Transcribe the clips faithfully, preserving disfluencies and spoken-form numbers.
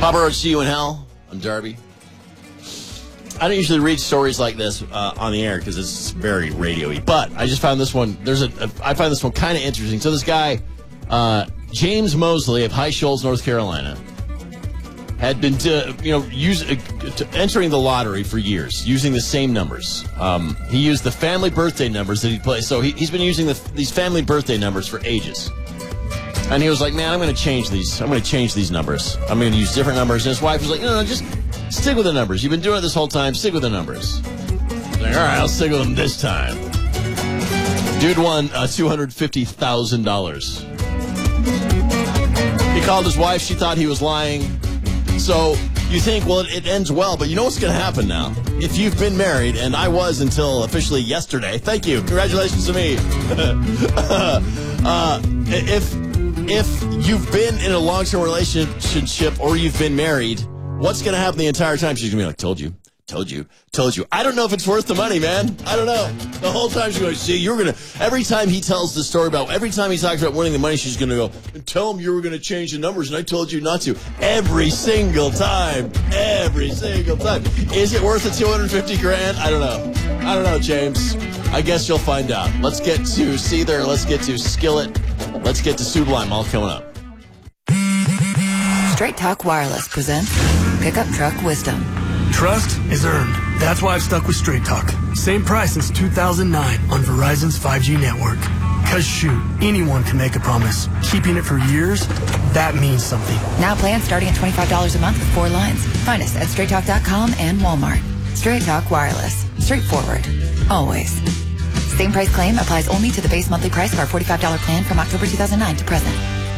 Papa Roach, see you in hell. I'm Darby. I don't usually read stories like this uh, on the air because it's very radio-y. But I just found this one. There's a. a I find this one kind of interesting. So this guy, uh, James Mosley of High Shoals, North Carolina, had been, to, you know, use, uh, to entering the lottery for years, using the same numbers. Um, he used the family birthday numbers that he plays. So he, he's been using the, these family birthday numbers for ages. And he was like, man, I'm going to change these. I'm going to change these numbers. I'm going to use different numbers. And his wife was like, no, no, just stick with the numbers. You've been doing it this whole time. Stick with the numbers. He's like, all right, I'll stick with them this time. Dude won uh, two hundred fifty thousand dollars. He called his wife. She thought he was lying. So you think, well, it, it ends well. But you know what's going to happen now? If you've been married, and I was until officially yesterday. Thank you. Congratulations to me. uh, if... If you've been in a long-term relationship or you've been married, what's going to happen the entire time? She's going to be like, told you, told you, told you. I don't know if it's worth the money, man. I don't know. The whole time she's going to see, you're going to, every time he tells the story about, every time he talks about winning the money, she's going to go, tell him you were going to change the numbers and I told you not to. Every single time. Every single time. Is it worth the two hundred fifty grand? I don't know. I don't know, James. I guess you'll find out. Let's get to Seether. Let's get to Skillet. Let's get to Sublime, all coming up. Straight Talk Wireless presents Pickup Truck Wisdom. Trust is earned. That's why I've stuck with Straight Talk. Same price since two thousand nine on Verizon's five G network. Cause shoot, anyone can make a promise. Keeping it for years, that means something. Now plans starting at twenty-five dollars a month with four lines. Find us at straight talk dot com and Walmart. Straight Talk Wireless. Straightforward. Always. Same price claim applies only to the base monthly price of our forty-five dollars plan from October two thousand nine to present.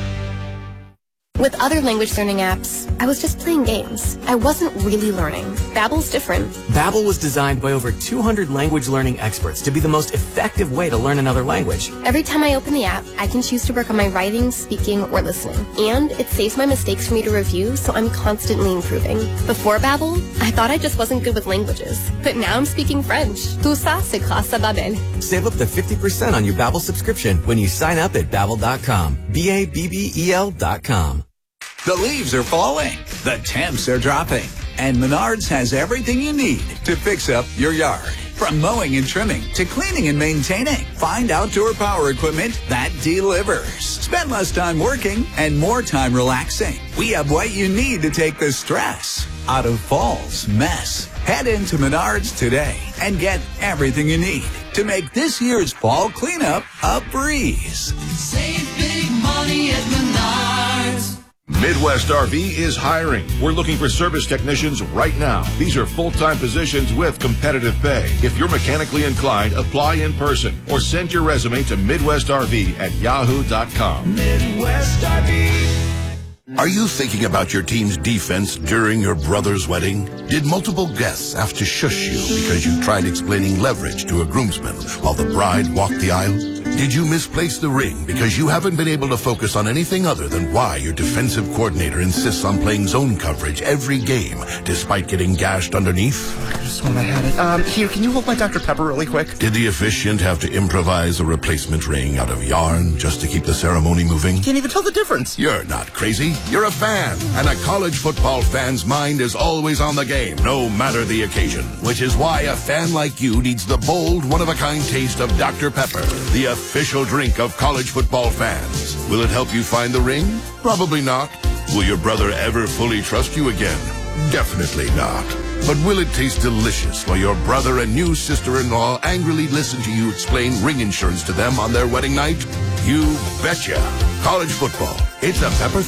With other language learning apps, I was just playing games. I wasn't really learning. Babbel's different. Babbel was designed by over two hundred language learning experts to be the most effective way to learn another language. Every time I open the app, I can choose to work on my writing, speaking, or listening. And it saves my mistakes for me to review, so I'm constantly improving. Before Babbel, I thought I just wasn't good with languages. But now I'm speaking French. Tout ça, c'est grâce à Babbel. Save up to fifty percent on your Babbel subscription when you sign up at babbel dot com. B A B B E L dot com. The leaves are falling, the temps are dropping, and Menards has everything you need to fix up your yard. From mowing and trimming to cleaning and maintaining, find outdoor power equipment that delivers. Spend less time working and more time relaxing. We have what you need to take the stress out of fall's mess. Head into Menards today and get everything you need to make this year's fall cleanup a breeze. Save big money at Menards. Midwest R V is hiring. We're looking for service technicians right now. These are full-time positions with competitive pay. If you're mechanically inclined, apply in person or send your resume to Midwest R V at yahoo dot com. Midwest R V. Are you thinking about your team's defense during your brother's wedding? Did multiple guests have to shush you because you tried explaining leverage to a groomsman while the bride walked the aisle? Did you misplace the ring because you haven't been able to focus on anything other than why your defensive coordinator insists on playing zone coverage every game despite getting gashed underneath? I just want my head. Um, here, can you hold my Doctor Pepper really quick? Did the officiant have to improvise a replacement ring out of yarn just to keep the ceremony moving? Can't even tell the difference. You're not crazy. You're a fan, and a college football fan's mind is always on the game, no matter the occasion. Which is why a fan like you needs the bold, one-of-a-kind taste of Doctor Pepper, the official drink of college football fans. Will it help you find the ring? Probably not. Will your brother ever fully trust you again? Definitely not. But will it taste delicious while your brother and new sister-in-law angrily listen to you explain ring insurance to them on their wedding night? You betcha. College football. It's a Pepper